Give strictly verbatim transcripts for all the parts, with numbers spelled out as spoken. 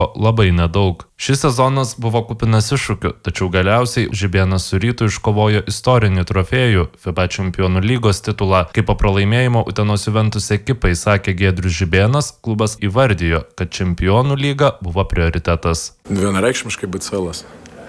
labai nedaug. Šis sezonas buvo kupinas iššūkių, tačiau galiausiai Žibėnas su Rytu iškovojo istorinį trofėjų FIBA Čempionų lygos titulą. Kai po pralaimėjimo Utenos Juventus ekipai sakė Giedrius Žibėnas, klubas įvardijo, kad Čempionų lyga buvo prioritetas. Vienareikšmiškai B C L-as.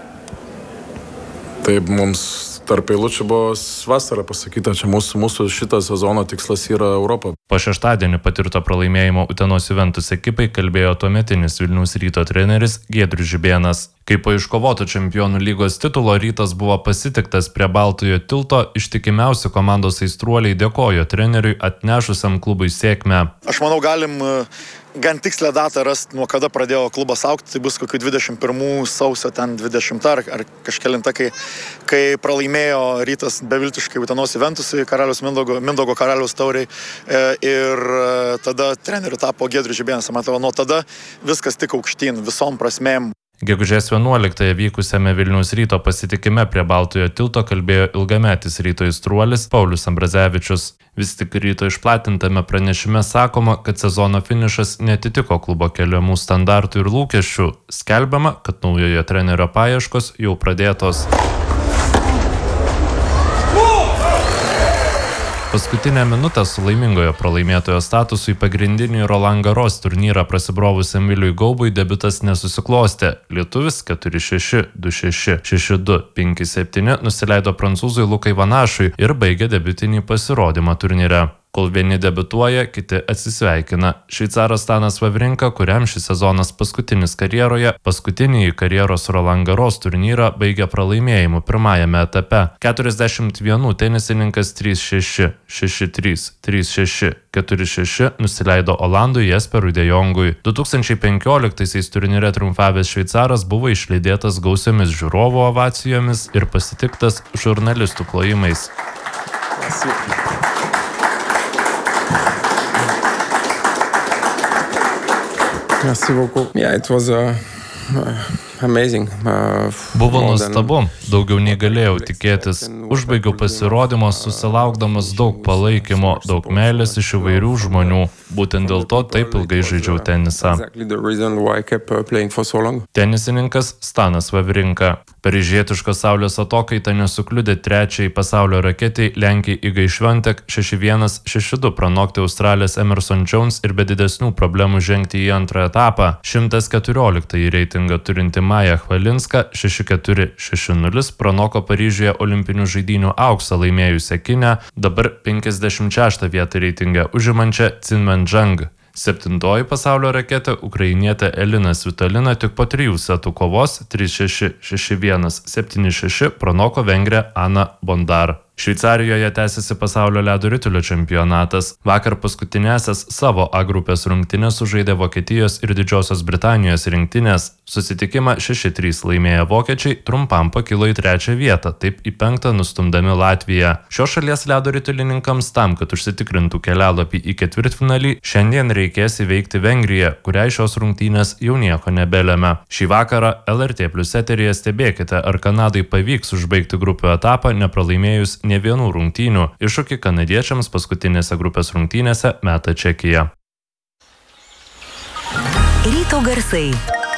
Taip mums tarp eilučių buvo vasara pasakyta, čia mūsų, mūsų šitą sezono tikslas yra Europa. Po šeštadienį patirto pralaimėjimo Utenos Juventus ekipai kalbėjo tuometinis Vilniaus Ryto treneris Giedrius Žibėnas. Kai po iškovoto Čempionų lygos titulo Rytas buvo pasitiktas prie Baltojo tilto, ištikimiausi komandos aistruoliai dėkojo treneriui atnešusiam klubui sėkmę. Aš manau, galim gan tikslę datą rasti, nuo kada pradėjo klubas augti, tai bus kokių dvidešimt pirmų sausio ten dvidešimtą ar, ar kažkelinta, kai, kai pralaimėjo Rytas beviltiškai Utenos Juventusui, Karaliaus Mindaugo, Mindaugo Karaliaus tauriai e, ir tada treneriu tapo Giedrius Žibėnas. Man atrodo, nuo tada viskas tik aukštyn, visom prasmėm. Gegužės vienuoliktąją vykusiame Vilniaus Ryto pasitikime prie Baltojo tilto kalbėjo ilgametis Ryto aistruolis Paulius Ambrazevičius. Vis tik Ryto išplatintame pranešime sakoma, kad sezono finišas netitiko klubo keliamų standartų ir lūkesčių. Skelbiama, kad naujojo trenerio paieškos jau pradėtos. Paskutinę minutę su laimingojo pralaimėtojo statusui pagrindinį Roland Garros turnyrą prasibrovusiam Viliui Gaubui debiutas nesusiklostė. Lietuvis keturi šeši, du šeši, šeši du, penki septyni nusileido prancūzui Lukai Vanašui ir baigė debiutinį pasirodymą turnyre. Kol vieni debiutuoja, kiti atsisveikina. Šveicaras Stanas Wawrinka, kuriam šis sezonas paskutinis karjeroje, paskutinį karjeros Roland Garros turnyrą baigė pralaimėjimu pirmajame etape. keturiasdešimt vienerių tenisininkas trys šeši, šeši trys, trys šeši, keturi šeši nusileido Olandui Jesperui de Jongui. du tūkstančiai penkioliktaisiais turnyre triumfavęs šveicaras buvo išlydėtas gausiomis žiūrovų ovacijomis ir pasitiktas žurnalistų plojimais. Merci beaucoup. Yeah, it was uh, amazing. Uh, Buvo nuostabu, daugiau nei galėjau tikėtis. Užbaigiau pasirodymą susilaukdamas daug palaikymo, daug meilės iš įvairių žmonių. Būtent dėl to taip ilgai žaidžiau tenisą. Tenisininkas Stanas Wawrinka. Paryžietiška saulės atokaita nesukliudė trečiai pasaulio raketei Lenkijai Igai Šventek šeši vienas šeši du pranokti Australės Emerson Jones ir be didesnių problemų žengti į antrą etapą. šimtas keturioliktąjį reitingą turinti Maja Chvalinska šeši keturi šeši nulis pranoko Paryžiuje olimpinių žaidynių auksą laimėjusią Kinę, dabar penkiasdešimt šeštą vietą reitingę užimančią Cinmen Zhang. Septintoji pasaulio raketė ukrainietė Elina Svitolina tik po trijų setų kovos trys šeši, šeši vienas, septyni šeši pranoko vengrę Ana Bondar. Šveicarijoje tęsiasi pasaulio ledo ritulio čempionatas. Vakar paskutinėsias savo A grupės rungtynės sužaidė Vokietijos ir Didžiosios Britanijos rinktinės. Susitikimą šeši trys laimėję vokiečiai trumpam pakilo į trečią vietą, taip į penktą nustumdami Latviją. Šios šalies ledo ritulininkams tam, kad užsitikrintų kelialapį į ketvirtfinalį, šiandien reikės įveikti Vengriją, kuriai šios rungtynės jau nieko nebelėmė. Šį vakarą L R T plus eteryje stebėkite, ar Kanadai pavyks užbaigti grupių etapą nepralaimėjus ne vienų rungtynių. Iššūkį kanadiečiams paskutinėse grupės rungtynėse meta Čekija. Ryto garsai.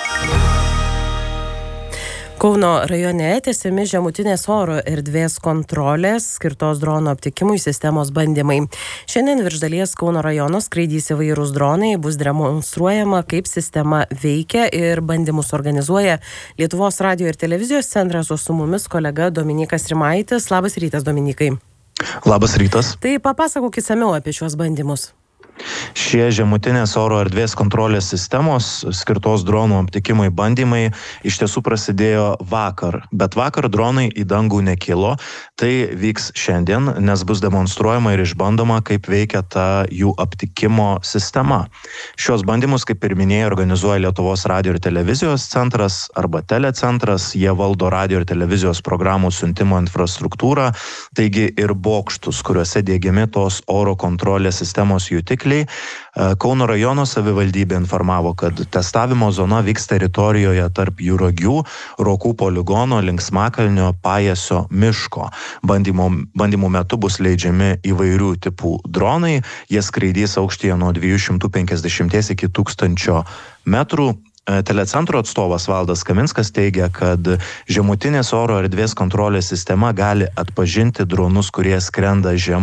Kauno rajone tęsiami žemutinės oro erdvės kontrolės skirtos dronų aptikimui sistemos bandymai. Šiandien virš dalies Kauno rajono skraidys įvairūs dronai, bus demonstruojama, kaip sistema veikia ir bandymus organizuoja Lietuvos radijo ir televizijos centras, o su mumis kolega Dominikas Rimaitis. Labas rytas, Dominikai. Labas rytas. Tai papasakok išsamiau apie šios bandymus. Šie žemutinės oro erdvės kontrolės sistemos skirtos dronų aptikimui bandymai iš tiesų prasidėjo vakar, bet vakar dronai į dangų nekilo. Tai vyks šiandien, nes bus demonstruojama ir išbandoma, kaip veikia ta jų aptikimo sistema. Šios bandymus, kaip ir minėjai, organizuoja Lietuvos radijo ir televizijos centras arba telecentras. Jie valdo radijo ir televizijos programų siuntimo infrastruktūrą, taigi ir bokštus, kuriuose diegiami tos oro kontrolės sistemos jutikliai. Kauno rajono savivaldybė informavo, kad testavimo zona vyks teritorijoje tarp Juragių, Rokų poligono, Linksmakalnio, Pajėsio miško. Bandymo, bandymų metu bus leidžiami įvairių tipų dronai. Jie skraidys aukštyje nuo dviejų šimtų penkiasdešimties iki tūkstančio metrų. Telecentro atstovas Valdas Kaminskas teigia, kad žemutinės oro erdvės kontrolės sistema gali atpažinti dronus, kurie skrenda žem